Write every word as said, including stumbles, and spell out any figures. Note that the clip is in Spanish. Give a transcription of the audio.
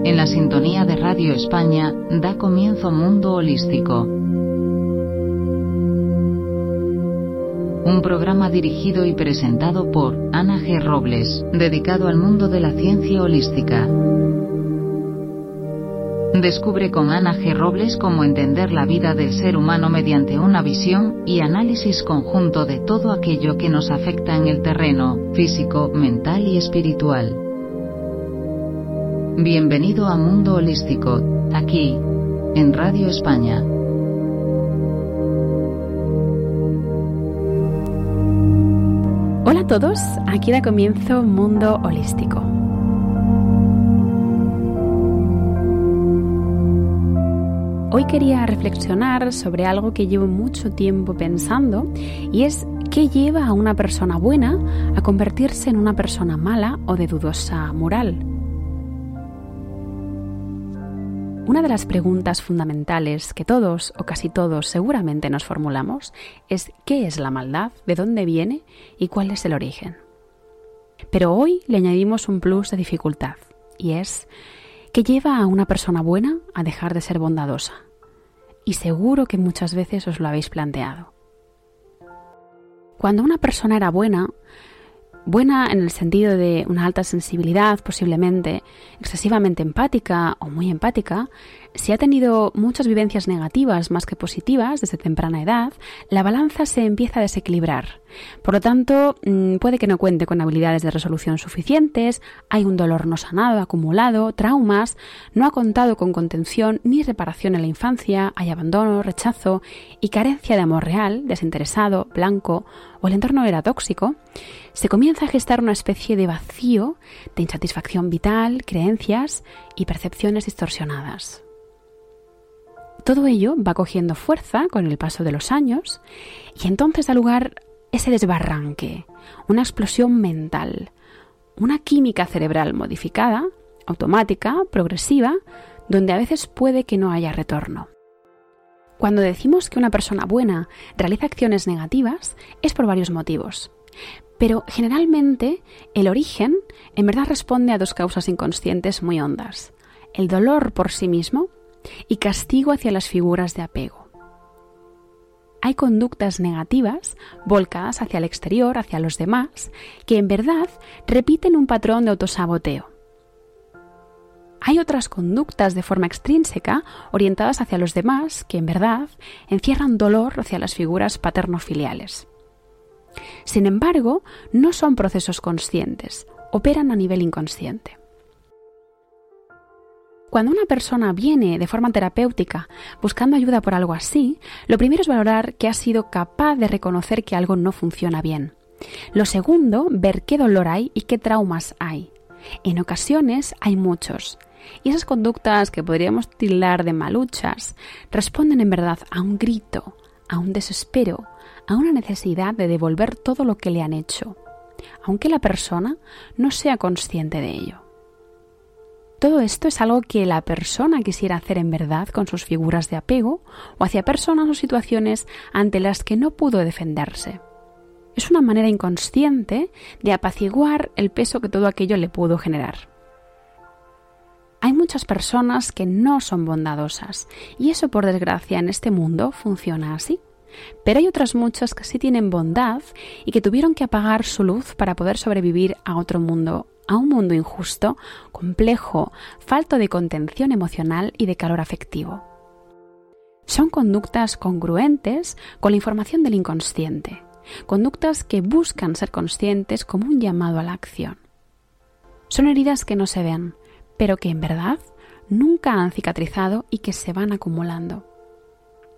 En la sintonía de Radio España da comienzo Mundo Holístico. Un programa dirigido y presentado por Ana G. Robles, dedicado al mundo de la ciencia holística. Descubre con Ana G. Robles cómo entender la vida del ser humano mediante una visión y análisis conjunto de todo aquello que nos afecta en el terreno físico, mental y espiritual. Bienvenido a Mundo Holístico, aquí, en Radio España. Hola a todos, aquí da comienzo Mundo Holístico. Hoy quería reflexionar sobre algo que llevo mucho tiempo pensando y es ¿qué lleva a una persona buena a convertirse en una persona mala o de dudosa moral? Una de las preguntas fundamentales que todos o casi todos seguramente nos formulamos es ¿qué es la maldad? ¿De dónde viene? ¿Y cuál es el origen? Pero hoy le añadimos un plus de dificultad y es ¿qué lleva a una persona buena a dejar de ser bondadosa? Y seguro que muchas veces os lo habéis planteado. Cuando una persona era buena, buena en el sentido de una alta sensibilidad, posiblemente excesivamente empática o muy empática, si ha tenido muchas vivencias negativas más que positivas desde temprana edad, la balanza se empieza a desequilibrar. Por lo tanto, puede que no cuente con habilidades de resolución suficientes, hay un dolor no sanado, acumulado, traumas, no ha contado con contención ni reparación en la infancia, hay abandono, rechazo y carencia de amor real, desinteresado, blanco o el entorno era tóxico. Se comienza a gestar una especie de vacío, de insatisfacción vital, creencias y percepciones distorsionadas. Todo ello va cogiendo fuerza con el paso de los años y entonces da lugar ese desbarranque, una explosión mental, una química cerebral modificada, automática, progresiva, donde a veces puede que no haya retorno. Cuando decimos que una persona buena realiza acciones negativas es por varios motivos, pero generalmente el origen en verdad responde a dos causas inconscientes muy hondas: el dolor por sí mismo y castigo hacia las figuras de apego. Hay conductas negativas volcadas hacia el exterior, hacia los demás, que en verdad repiten un patrón de autosaboteo. Hay otras conductas de forma extrínseca orientadas hacia los demás que en verdad encierran dolor hacia las figuras paterno-filiales. Sin embargo, no son procesos conscientes, operan a nivel inconsciente. Cuando una persona viene de forma terapéutica buscando ayuda por algo así, lo primero es valorar que ha sido capaz de reconocer que algo no funciona bien. Lo segundo, ver qué dolor hay y qué traumas hay. En ocasiones hay muchos. Y esas conductas que podríamos tildar de maluchas responden en verdad a un grito, a un desespero, a una necesidad de devolver todo lo que le han hecho, aunque la persona no sea consciente de ello. Todo esto es algo que la persona quisiera hacer en verdad con sus figuras de apego o hacia personas o situaciones ante las que no pudo defenderse. Es una manera inconsciente de apaciguar el peso que todo aquello le pudo generar. Hay muchas personas que no son bondadosas y eso, por desgracia, en este mundo funciona así. Pero hay otras muchas que sí tienen bondad y que tuvieron que apagar su luz para poder sobrevivir a otro mundo, a un mundo injusto, complejo, falto de contención emocional y de calor afectivo. Son conductas congruentes con la información del inconsciente, conductas que buscan ser conscientes como un llamado a la acción. Son heridas que no se ven, pero que en verdad nunca han cicatrizado y que se van acumulando.